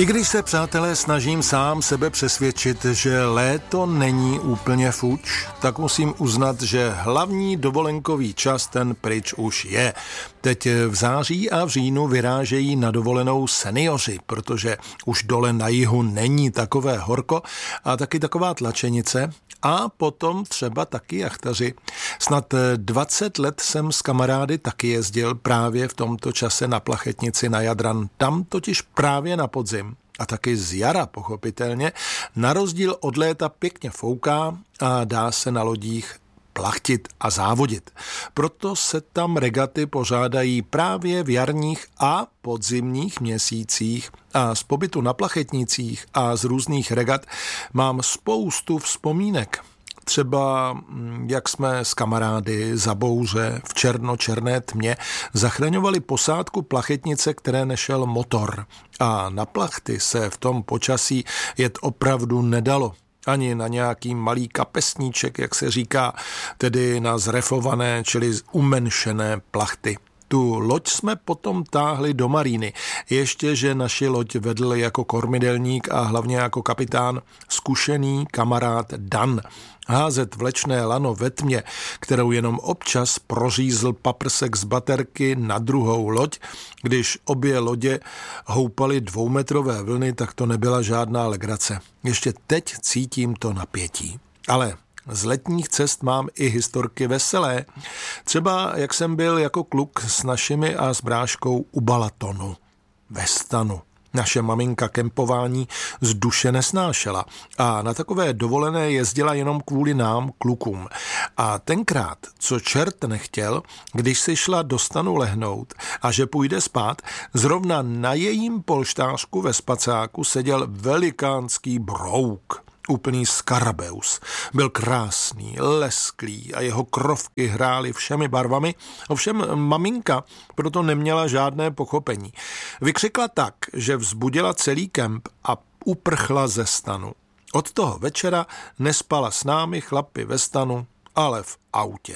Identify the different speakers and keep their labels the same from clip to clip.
Speaker 1: I když se, přátelé, snažím sám sebe přesvědčit, že léto není úplně fuč, tak musím uznat, že hlavní dovolenkový čas ten pryč už je. Teď v září a v říjnu vyrážejí na dovolenou seniori, protože už dole na jihu není takové horko a taky taková tlačenice. A potom třeba taky jachtaři. Snad 20 let jsem s kamarády taky jezdil právě v tomto čase na Plachetnici na Jadran. Tam totiž právě na podzim a taky z jara pochopitelně, na rozdíl od léta pěkně fouká a dá se na lodích plachtit a závodit. Proto se tam regaty pořádají právě v jarních a podzimních měsících a z pobytu na Plachetnicích a z různých regat mám spoustu vzpomínek. Třeba jak jsme s kamarády za bouře v černé tmě zachraňovali posádku Plachetnice, které nešel motor. A na plachty se v tom počasí jet opravdu nedalo. Ani na nějaký malý kapesníček, jak se říká, tedy na zrefované, čili umenšené plachty. Tu loď jsme potom táhli do maríny, ještě že naši loď vedl jako kormidelník a hlavně jako kapitán zkušený kamarád Dan. Házet vlečné lano ve tmě, kterou jenom občas prořízl paprsek z baterky na druhou loď, když obě lodě houpaly 2metrové vlny, tak to nebyla žádná legrace. Ještě teď cítím to napětí. Ale z letních cest mám i historky veselé. Třeba jak jsem byl jako kluk s našimi a s bráškou u Balatonu, ve stanu. Naše maminka kempování z duše nesnášela a na takové dovolené jezdila jenom kvůli nám, klukům. A tenkrát, co čert nechtěl, když si šla do stanu lehnout a že půjde spát, zrovna na jejím polštářku ve spacáku seděl velikánský brouk. Úplný skarabeus. Byl krásný, lesklý a jeho krovky hrály všemi barvami, ovšem maminka proto neměla žádné pochopení. Vykřikla tak, že vzbudila celý kemp a uprchla ze stanu. Od toho večera nespala s námi chlapi ve stanu, ale v autě.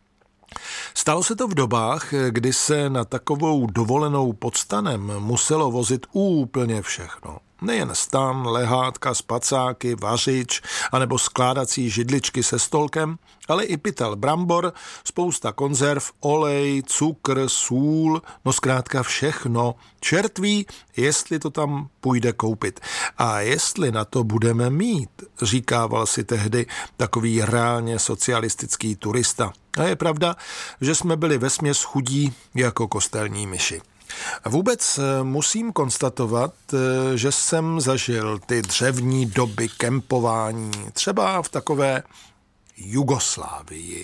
Speaker 1: Stalo se to v dobách, kdy se na takovou dovolenou pod stanem muselo vozit úplně všechno. Nejen stan, lehátka, spacáky, vařič anebo skládací židličky se stolkem, ale i pytel brambor, spousta konzerv, olej, cukr, sůl, no zkrátka všechno. Čert ví, jestli to tam půjde koupit. A jestli na to budeme mít, říkával si tehdy takový reálně socialistický turista. A je pravda, že jsme byli vesměs chudí jako kostelní myši. Vůbec musím konstatovat, že jsem zažil ty dřevní doby kempování, třeba v takové Jugoslávii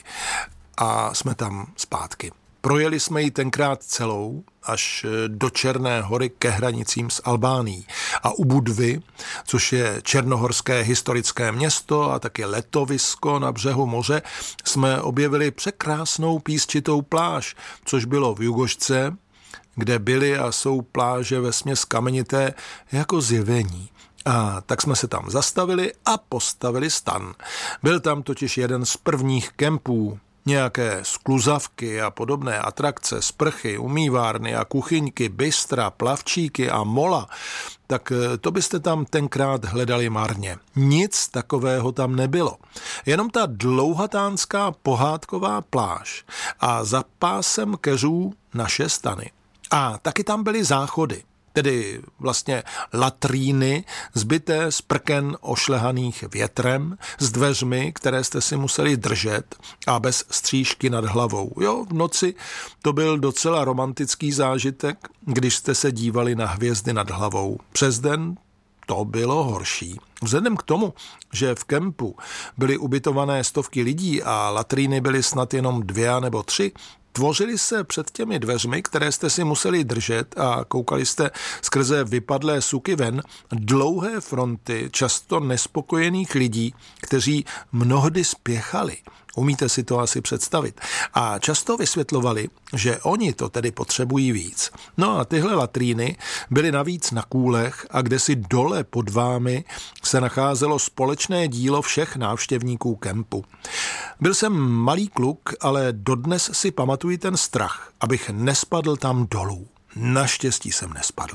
Speaker 1: a jsme tam zpátky. Projeli jsme ji tenkrát celou až do Černé hory ke hranicím s Albánií. A u Budvy, což je černohorské historické město a taky letovisko na břehu moře, jsme objevili překrásnou písčitou pláž, což bylo v Jugošce, kde byly a jsou pláže vesměs kamenité jako zjevení. A tak jsme se tam zastavili a postavili stan. Byl tam totiž jeden z prvních kempů, nějaké skluzavky a podobné atrakce, sprchy, umývárny a kuchyňky, bystra, plavčíky a mola, tak to byste tam tenkrát hledali marně. Nic takového tam nebylo. Jenom ta dlouhatánská pohádková pláž a za pásem keřů naše stany. A taky tam byly záchody, tedy vlastně latríny zbyté z prken ošlehaných větrem, s dveřmi, které jste si museli držet a bez střížky nad hlavou. Jo, v noci to byl docela romantický zážitek, když jste se dívali na hvězdy nad hlavou. Přes den to bylo horší. Vzhledem k tomu, že v kempu byly ubytované stovky lidí a latríny byly snad jenom 2 nebo 3, tvořily se před těmi dveřmi, které jste si museli držet a koukali jste skrze vypadlé suky ven, dlouhé fronty často nespokojených lidí, kteří mnohdy spěchali. Umíte si to asi představit. A často vysvětlovali, že oni to tedy potřebují víc. No a tyhle latríny byly navíc na kůlech a kdesi dole pod vámi se nacházelo společné dílo všech návštěvníků kempu. Byl jsem malý kluk, ale dodnes si pamatuji ten strach, abych nespadl tam dolů. Naštěstí jsem nespadl.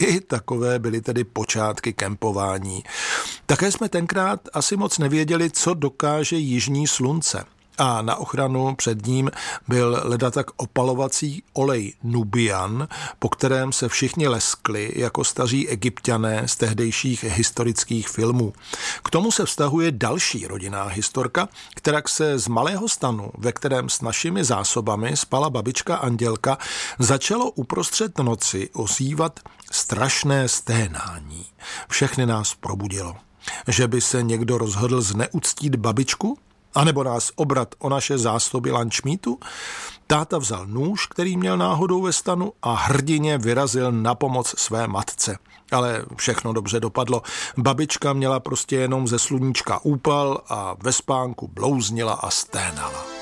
Speaker 1: I takové byly tedy počátky kempování. Také jsme tenkrát asi moc nevěděli, co dokáže jižní slunce. A na ochranu před ním byl ledatak opalovací olej Nubian, po kterém se všichni leskli jako staří Egypťané z tehdejších historických filmů. K tomu se vztahuje další rodinná historka, která se z malého stanu, ve kterém s našimi zásobami spala babička Andělka, začalo uprostřed noci ozývat strašné sténání. Všechny nás probudilo. Že by se někdo rozhodl zneuctít babičku? A nebo nás obrat o naše zásoby lunchmeatu? Táta vzal nůž, který měl náhodou ve stanu, a hrdinně vyrazil na pomoc své matce. Ale všechno dobře dopadlo. Babička měla prostě jenom ze sluníčka úpal a ve spánku blouznila a sténala.